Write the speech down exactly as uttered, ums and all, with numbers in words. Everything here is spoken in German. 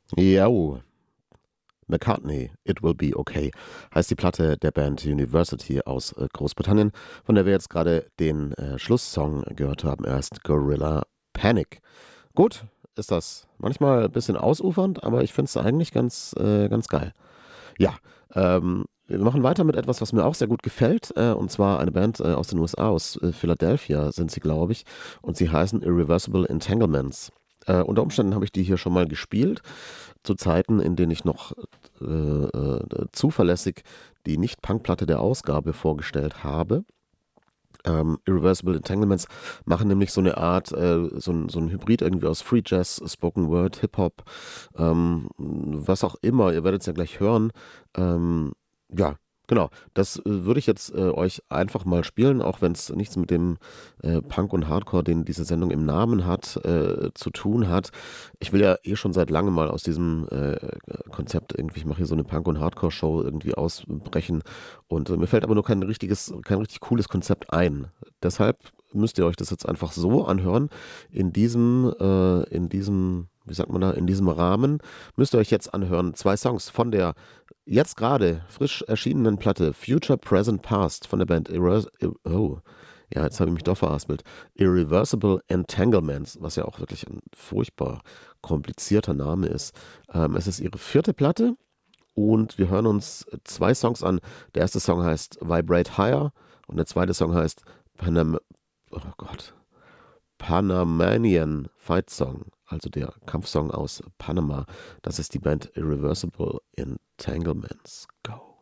Ja, McCartney, It Will Be Okay, heißt die Platte der Band University aus äh, Großbritannien, von der wir jetzt gerade den äh, Schlusssong gehört haben, erst Gorilla Panic. Gut, ist das manchmal ein bisschen ausufernd, aber ich finde es eigentlich ganz, äh, ganz geil. Ja, ähm, wir machen weiter mit etwas, was mir auch sehr gut gefällt, äh, und zwar eine Band äh, aus den U S A, aus äh, Philadelphia sind sie, glaube ich, und sie heißen Irreversible Entanglements. Äh, unter Umständen habe ich die hier schon mal gespielt, zu Zeiten, in denen ich noch äh, äh, zuverlässig die Nicht-Punk-Platte der Ausgabe vorgestellt habe. Ähm, Irreversible Entanglements machen nämlich so eine Art, äh, so, ein, so ein Hybrid irgendwie aus Free Jazz, Spoken Word, Hip-Hop, ähm, was auch immer, ihr werdet es ja gleich hören. Ähm, ja, genau, das äh, würde ich jetzt äh, euch einfach mal spielen, auch wenn es nichts mit dem äh, Punk und Hardcore, den diese Sendung im Namen hat, äh, zu tun hat. Ich will ja eh schon seit langem mal aus diesem äh, Konzept irgendwie, ich mache hier so eine Punk- und Hardcore-Show irgendwie ausbrechen und äh, mir fällt aber nur kein richtiges, kein richtig cooles Konzept ein. Deshalb müsst ihr euch das jetzt einfach so anhören. In diesem, äh, in diesem, wie sagt man da, in diesem Rahmen müsst ihr euch jetzt anhören. Zwei Songs von der jetzt gerade frisch erschienenen Platte Future, Present, Past von der Band Irre oh, ja, jetzt habe ich mich doch veraspelt. Irreversible Entanglements, was ja auch wirklich ein furchtbar komplizierter Name ist. Ähm, es ist ihre vierte Platte und wir hören uns zwei Songs an. Der erste Song heißt Vibrate Higher und der zweite Song heißt Panam oh Gott, Panamanian Fight Song, also der Kampfsong aus Panama. Das ist die Band Irreversible Entanglements. Go.